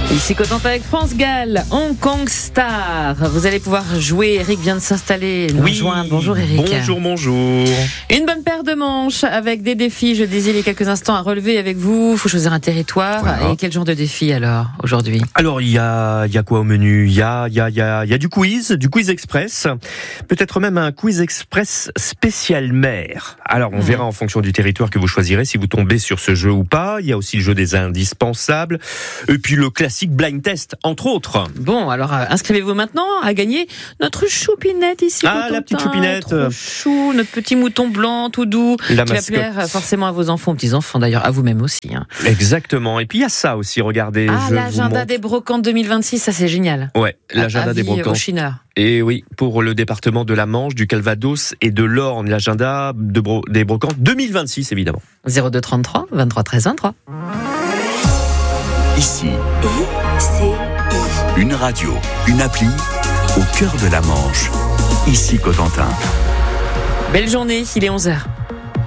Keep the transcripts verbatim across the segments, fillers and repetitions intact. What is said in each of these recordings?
Ici Cotentin avec France Gall, Hong Kong Star. Vous allez pouvoir jouer. Eric vient de s'installer. Nous oui. rejoindre. Bonjour Eric. Bonjour, bonjour. Une bonne paire de manches avec des défis. Je désire les quelques instants à relever avec vous. Il faut choisir un territoire. Voilà. Et quel genre de défi alors aujourd'hui? Alors il y a, il y a quoi au menu? Il y a, il y a, il y a, il y a du quiz, du quiz express. Peut-être même un quiz express spécial mer. Alors on mmh. verra en fonction du territoire que vous choisirez si vous tombez sur ce jeu ou pas. Il y a aussi le jeu des indispensables. Et puis le classique blind test, entre autres. Bon, alors euh, inscrivez-vous maintenant à gagner notre choupinette ici. Ah, la petite choupinette. Trop chou, notre petit mouton blanc, tout doux. La qui mascotte. va plaire forcément à vos enfants, aux petits-enfants d'ailleurs, à vous-même aussi. Hein. Exactement. Et puis il y a ça aussi, regardez. Ah, je l'agenda des brocantes deux mille vingt-six, ça c'est génial. Ouais, l'agenda des brocantes. Au Chineur. Et oui, pour le département de la Manche, du Calvados et de l'Orne, l'agenda de bro- des brocantes deux mille vingt-six, évidemment. zéro deux trente-trois vingt-trois treize vingt-trois. Ici, I C I. Une radio, une appli, au cœur de la Manche. Ici Cotentin. Belle journée, il est onze heures.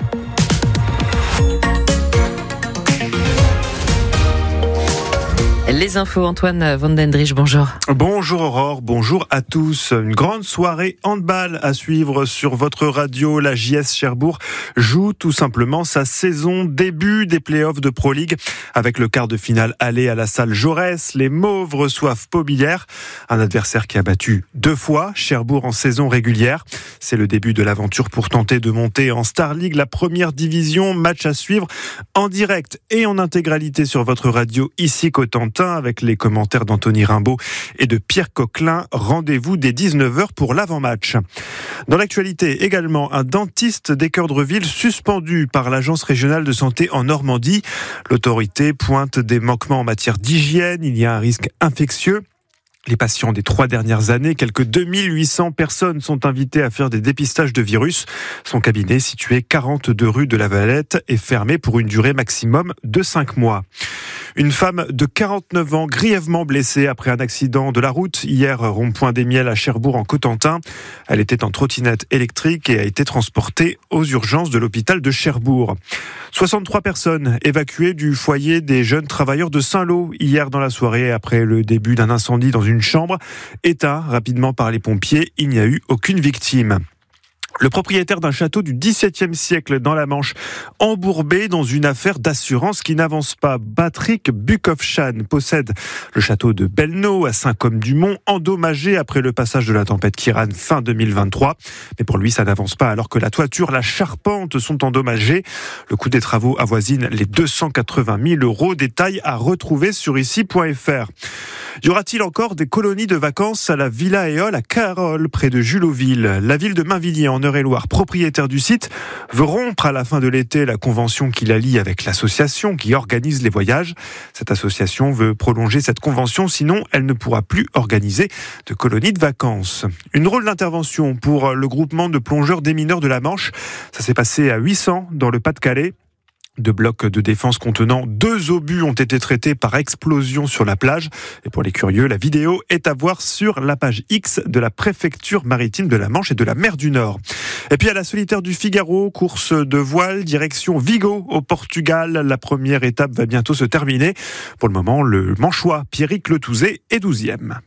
Les infos, Antoine Van Dendrich, bonjour. Bonjour Aurore, bonjour à tous. Une grande soirée handball à suivre sur votre radio. La J S Cherbourg joue tout simplement sa saison, début des playoffs de Pro League avec le quart de finale aller à la salle Jaurès. Les Mauves reçoivent Pobillère, un adversaire qui a battu deux fois Cherbourg en saison régulière. C'est le début de l'aventure pour tenter de monter en Star League, la première division. Match à suivre en direct et en intégralité sur votre radio ici Cotentin, avec les commentaires d'Anthony Rimbaud et de Pierre Coquelin. Rendez-vous dès dix-neuf heures pour l'avant-match. Dans l'actualité également, un dentiste d'Équeurdreville suspendu par l'Agence régionale de santé en Normandie. L'autorité pointe des manquements en matière d'hygiène. Il y a un risque infectieux. Les patients des trois dernières années, quelques deux mille huit cents personnes sont invitées à faire des dépistages de virus. Son cabinet, situé quarante-deux rue de la Valette, est fermé pour une durée maximum de cinq mois. Une femme de quarante-neuf ans, grièvement blessée après un accident de la route. Hier, rond-point des Miels à Cherbourg en Cotentin. Elle était en trottinette électrique et a été transportée aux urgences de l'hôpital de Cherbourg. soixante-trois personnes évacuées du foyer des jeunes travailleurs de Saint-Lô hier dans la soirée après le début d'un incendie dans une chambre. Éteint rapidement par les pompiers, il n'y a eu aucune victime. Le propriétaire d'un château du dix-septième siècle dans la Manche, embourbé dans une affaire d'assurance qui n'avance pas. Patrick Bukowschan possède le château de Belno à Saint-Côme-du-Mont, endommagé après le passage de la tempête Kiran fin deux mille vingt-trois. Mais pour lui, ça n'avance pas alors que la toiture, la charpente sont endommagées. Le coût des travaux avoisine les deux cent quatre-vingt mille euros. Détail à retrouver sur ici point f r. Y aura-t-il encore des colonies de vacances à la Villa Éole à Carole, près de Juloville? La ville de Mainvilliers en Eure-et-Loire, propriétaire du site, veut rompre à la fin de l'été la convention qui la lie avec l'association qui organise les voyages. Cette association veut prolonger cette convention, sinon elle ne pourra plus organiser de colonies de vacances. Une drôle d'intervention pour le groupement de plongeurs des mineurs de la Manche. Ça s'est passé à huit cents dans le Pas-de-Calais. Deux blocs de défense contenant deux obus ont été traités par explosion sur la plage. Et pour les curieux, la vidéo est à voir sur la page X de la préfecture maritime de la Manche et de la mer du Nord. Et puis à la solitaire du Figaro, course de voile, direction Vigo au Portugal. La première étape va bientôt se terminer. Pour le moment, le Manchois Pierrick Letouzé est douzième.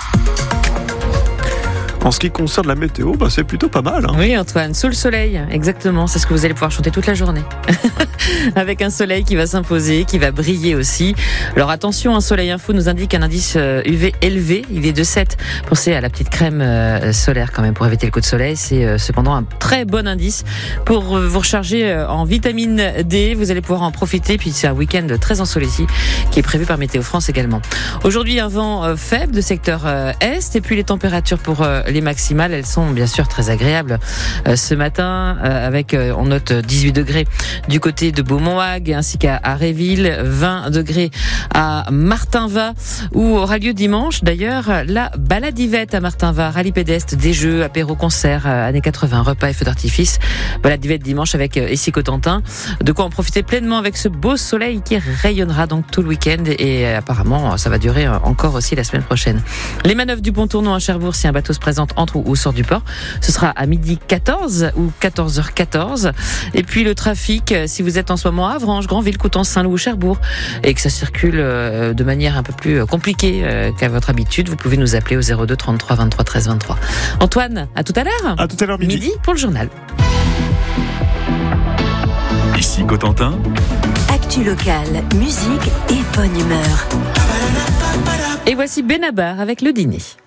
En ce qui concerne la météo, bah c'est plutôt pas mal. Hein. Oui, Antoine, sous le soleil, exactement. C'est ce que vous allez pouvoir chanter toute la journée. Avec un soleil qui va s'imposer, qui va briller aussi. Alors attention, un Soleil Info nous indique un indice U V élevé. Il est de sept. Pensez à la petite crème solaire quand même pour éviter le coup de soleil. C'est cependant un très bon indice pour vous recharger en vitamine D. Vous allez pouvoir en profiter. Puis c'est un week-end très ensoleillé qui est prévu par Météo France également. Aujourd'hui, un vent faible de secteur est. Et puis les températures pour les maximales, elles sont bien sûr très agréables. Euh, ce matin, euh, avec, euh, on note dix-huit degrés du côté de Beaumont-Hague, ainsi qu'à Réville, vingt degrés à Martinvat, où aura lieu dimanche, d'ailleurs, la baladivette à Martinvat, rallye pédestre, des jeux, apéro, concert, euh, années quatre-vingts, repas et feux d'artifice. Baladivette dimanche avec euh, ici Cotentin. De quoi en profiter pleinement avec ce beau soleil qui rayonnera donc tout le week-end et euh, apparemment, ça va durer euh, encore aussi la semaine prochaine. Les manœuvres du pont tournant à Cherbourg, si un bateau se présente descente entre ou sort du port. Ce sera à midi quatorze ou quatorze heures quatorze. Et puis le trafic, si vous êtes en ce moment à Avranches, Granville, Coutances, Saint-Loup ou Cherbourg, et que ça circule de manière un peu plus compliquée qu'à votre habitude, vous pouvez nous appeler au zéro deux trente-trois vingt-trois treize vingt-trois. Antoine, à tout à l'heure. À tout à l'heure midi. Midi pour le journal. Ici Cotentin. Actu locale, musique et bonne humeur. Et voici Benabar avec le dîner.